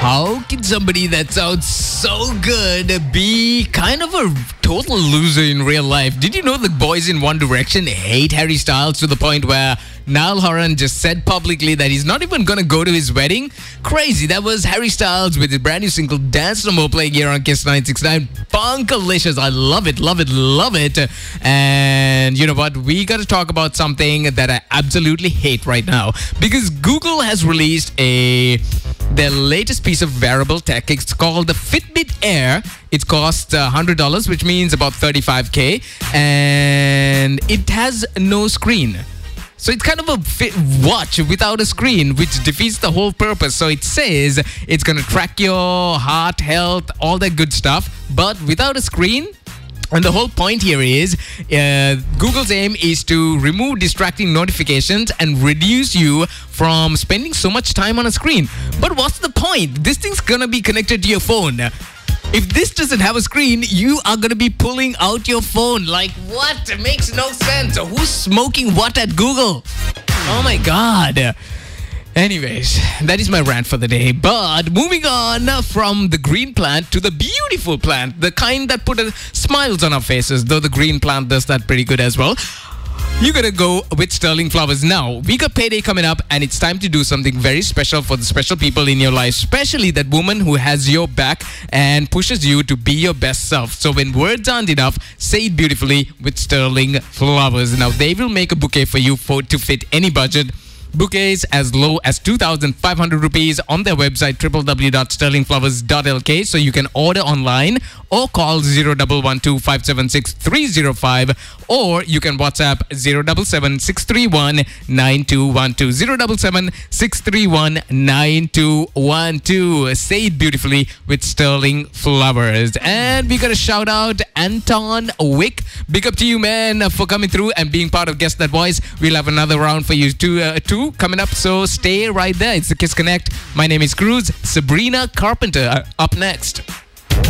How can somebody that sounds so good be kind of a total loser in real life? Did you know the boys in One Direction hate Harry Styles to the point where Niall Horan just said publicly that he's not even going to go to his wedding? Crazy. That was Harry Styles with his brand new single Dance No More playing here on Kiss 969. Funkalicious. I love it, love it, love it. And you know what? We got to talk about something that I absolutely hate right now, because Google has released their latest piece of wearable tech. It's called the Fitbit Air. It costs $100, which means about $35K, and it has no screen. So it's kind of a watch without a screen, which defeats the whole purpose. So it says it's going to track your heart health, all that good stuff, but without a screen. And the whole point here is Google's aim is to remove distracting notifications and reduce you from spending so much time on a screen. But what's the point? This thing's going to be connected to your phone. If this doesn't have a screen, you are going to be pulling out your phone. Like, what? It makes no sense. Who's smoking what at Google? Oh my God. Anyways, that is my rant for the day. But moving on from the green plant to the beautiful plant, the kind that put smiles on our faces, though the green plant does that pretty good as well. You gotta go with Sterling Flowers now. We got payday coming up, and it's time to do something very special for the special people in your life, especially that woman who has your back and pushes you to be your best self. So when words aren't enough, say it beautifully with Sterling Flowers. Now they will make a bouquet for you to fit any budget. Bouquets as low as 2,500 rupees on their website www.sterlingflowers.lk, so you can order online or call 0112 576 305, or you can WhatsApp 077 631 9212 077 631 9212. Say it beautifully with Sterling Flowers. And we got a shout out Anton Wick. Big up to you, man, for coming through and being part of Guess That Voice. We'll have another round for you too coming up, so stay right there. It's the Kiss Connect. My name is Cruz. Sabrina Carpenter up next.